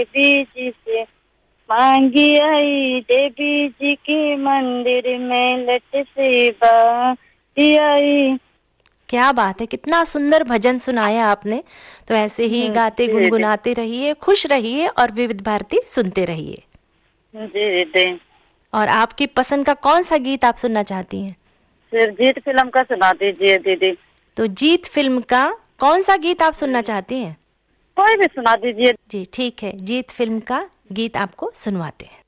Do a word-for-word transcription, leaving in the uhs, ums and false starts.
देवी जी से मांगी आई, देवी जी के मंदिर में लट से बाती आई। क्या बात है, कितना सुंदर भजन सुनाया आपने। तो ऐसे ही हम्म, गाते जी दीदी। गुनगुनाते रहिए, खुश रहिए और विविध भारती सुनते रहिए। जी दीदी। और आपकी पसंद का कौन सा गीत आप सुनना चाहती हैं? फिर जीत फिल्म का सुना दीजिए दीदी। तो जीत फिल्म का कौन सा गीत आप सुनना चाहती हैं? कोई भी सुना दीजिए। जी ठीक है, जीत फिल्म का गीत आपको सुनवाते हैं।